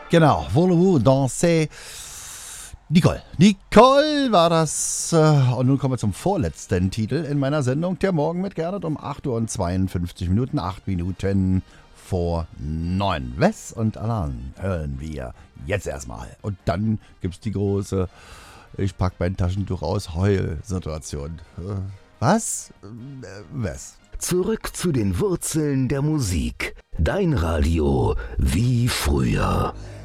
Genau, Voulez-vous danser? Nicole. Nicole war das. Und nun kommen wir zum vorletzten Titel in meiner Sendung. Der Morgen mit Gernot um 8 Uhr und 52 Minuten, 8 Minuten vor 9. Wes und Alan hören wir jetzt erstmal. Und dann gibt's die große, ich pack mein Taschentuch aus, Heul-Situation. Was? Wes? Zurück zu den Wurzeln der Musik. Dein Radio wie früher.